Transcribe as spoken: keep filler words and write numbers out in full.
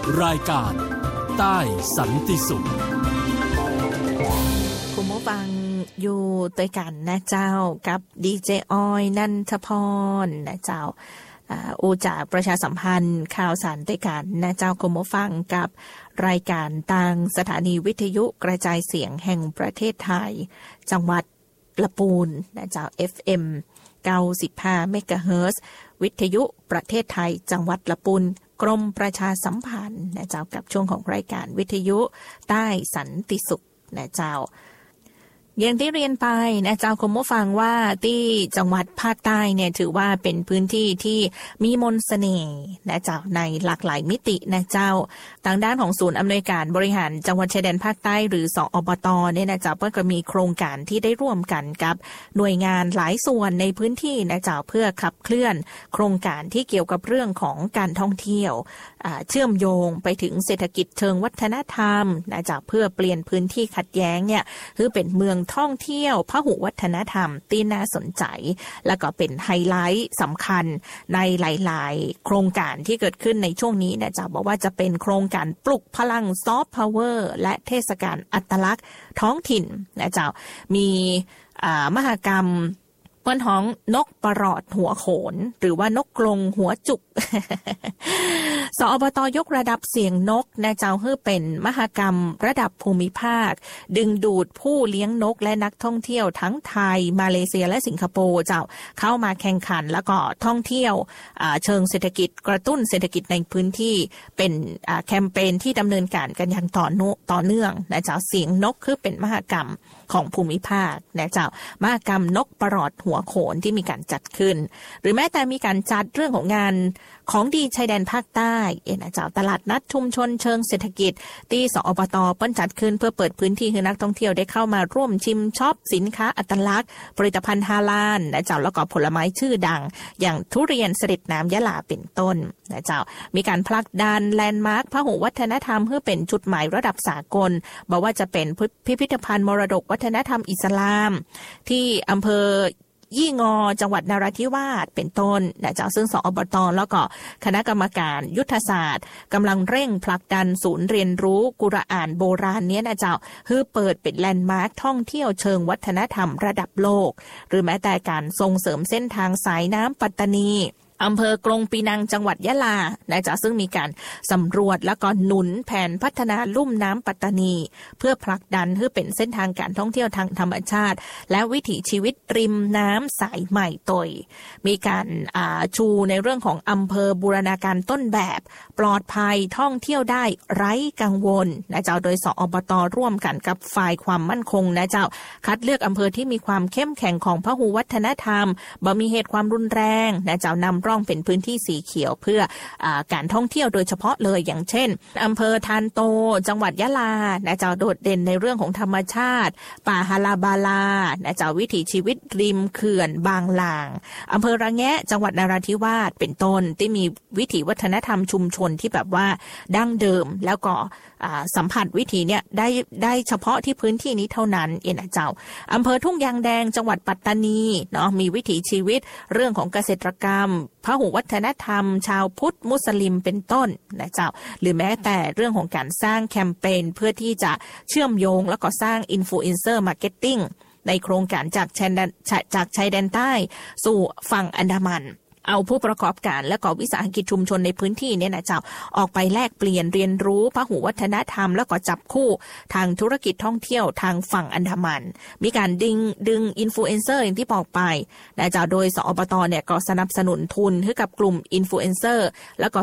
รายการใต้สันติสุขคุณผู้ฟังอยู่ด้วยกันนะเจ้ากับดีเจออยนันทพรนะเจ้าอูจากประชาสัมพันธ์ข่าวสารด้วยกันนะเจ้าคุณผู้ฟังกับรายการทางสถานีวิทยุกระจายเสียงแห่งประเทศไทยจังหวัดละปูนนะเจ้า เอฟ เอ็ม เก้าสิบห้า เมกะเฮิรตซ์วิทยุประเทศไทยจังหวัดละปูนกรมประชาสัมพันธ์นะเจ้ากับช่วงของรายการวิทยุใต้สันติสุขนะเจ้าอย่างที่เรียนไปนะเจ้าคุณผู้ฟังว่าที่จังหวัดภาคใต้เนี่ยถือว่าเป็นพื้นที่ที่มีมนต์เสน่ห์นะเจ้าในหลากหลายมิตินะเจ้าทางด้านของศูนย์อำนวยการบริหารจังหวัดชายแดนภาคใต้หรือสอบตเนี่ยนะเจ้าก็มีโครงการที่ได้ร่วมกันกับหน่วยงานหลายส่วนในพื้นที่นะเจ้าเพื่อขับเคลื่อนโครงการที่เกี่ยวกับเรื่องของการท่องเที่ยวเชื่อมโยงไปถึงเศรษฐกิจเชิงวัฒนธรรมนะเจ้าเพื่อเปลี่ยนพื้นที่ขัดแย้งเนี่ยคือเป็นเมืองท่องเที่ยวพหุวัฒนธรรมที่น่าสนใจและก็เป็นไฮไลท์สำคัญในหลายๆโครงการที่เกิดขึ้นในช่วงนี้นะจ๊ะบอกว่าจะเป็นโครงการปลุกพลังซอฟต์พาวเวอร์และเทศกาลอัตลักษณ์ท้องถิ่นนะจ๊ะมีมหกรรมเปิ้นฮ้องนกประหลอดหัวโขนหรือว่านกกรงหัวจุก สอบตยกระดับเสียงนกนะเจ้าเพื่อเป็นมหกรรมระดับภูมิภาคดึงดูดผู้เลี้ยงนกและนักท่องเที่ยวทั้งไทยมาเลเซียและสิงคโปร์เจ้าเข้ามาแข่งขันแล้วก็ท่องเที่ยวเชิงเศรษฐกิจกระตุ้นเศรษฐกิจในพื้นที่เป็นแคมเปญที่ดำเนินการกันอย่างต่อต่อเนื่องนะเจ้าเสียงนกคือเป็นมหกรรมของภูมิภาคนะเจ้ามหกรรมนกประหลอดหัวโขนที่มีการจัดขึ้นหรือแม้แต่มีการจัดเรื่องของงานของดีชายแดนภาคใต้เอ็นะเจ้าตลาดนัดชุมชนเชิงเศรษฐกิจที่สอบตเปิ้นจัดขึ้นเพื่อเปิดพื้นที่ให้นักท่องเที่ยวได้เข้ามาร่วมชิมช็อปสินค้าอัตลักษณ์ผลิตภัณฑ์ฮาลาลนะเจ้าแล้วก็ผลไม้ชื่อดังอย่างทุเรียนเสด็จน้ำยะลาเป็นต้นนะเจ้ามีการผลักดันแลนด์มาร์คพหุวัฒนธรรมเพื่อเป็นจุดหมายระดับสากลบอกว่าจะเป็นพิพิธภัณฑ์มรดกวัฒนธรรมอิสลามที่อำเภอยี่งอจังหวัดนราธิวาสเป็นต้นนะเจ้าซึ่งสอบตแล้วก็คณะกรรมการยุทธศาสตร์กำลังเร่งผลักดันศูนย์เรียนรู้กุรอานโบราณเนี้ยนะเจ้าเพื่อเปิดเป็นแลนด์มาร์คท่องเที่ยวเชิงวัฒนธรรมระดับโลกหรือแม้แต่การส่งเสริมเส้นทางสายน้ำปัตตานีอำเภอกรงปีนังจังหวัดยะลานะจ๊ะซึ่งมีการสำรวจและก็หนุนแผนพัฒนาลุ่มน้ำปัตตานีเพื่อผลักดันให้เป็นเส้นทางการท่องเที่ยวทางธรรมชาติและวิถีชีวิตริมน้ำสายใหม่ตยมีการชูในเรื่องของอำเภอบูรณาการต้นแบบปลอดภัยท่องเที่ยวได้ไร้กังวลนะเจ้าโดยสอบตร่วมกันกับฝ่ายความมั่นคงนะเจ้าคัดเลือกอำเภอที่มีความเข้มแข็งของพหุวัฒนธรรมบ่มีเหตุความรุนแรงนะเจ้านำร่องเป็นพื้นที่สีเขียวเพื่ออาการท่องเที่ยวโดยเฉพาะเลยอย่างเช่นอำเภอทานโตจังหวัดยะลานะเจ้าโดดเด่นในเรื่องของธรรมชาติป่าฮาลาบาลานะเจ้าวิถีชีวิตริมเขื่อนบางลางอำเภอระแงะจังหวัดนราธิวาสเป็นต้นที่มีวิถีวัฒนธรรมชุมชนที่แบบว่าดั้งเดิมแล้วก็สัมผัสวิถีเนี่ยได้ได้เฉพาะที่พื้นที่นี้เท่านั้นเองนะเจ้าอำเภอทุ่งยางแดงจังหวัดปัตตานีเนาะมีวิถีชีวิตเรื่องของเกษตรกรรมพหุวัฒนธรรมชาวพุทธมุสลิมเป็นต้นนะเจ้าหรือแม้แต่เรื่องของการสร้างแคมเปญเพื่อที่จะเชื่อมโยงแล้วก็สร้างอินฟลูเอนเซอร์มาร์เก็ตติ้งในโครงการจากชายแดนจากชายแดนใต้สู่ฝั่งอันดามันเอาผู้ประกอบการและก็วิสาหกิจชุมชนในพื้นที่เนี่ยนะเจ้าออกไปแลกเปลี่ยนเรียนรู้พหุวัฒนธรรมแล้วก็จับคู่ทางธุรกิจท่องเที่ยวทางฝั่งอันดามันมีการดึงดึงอินฟลูเอนเซอร์อย่างที่บอกไปนะเจ้าโดยสอบตเนี่ยก็สนับสนุนทุนให้กับกลุ่มอินฟลูเอนเซอร์แล้วก็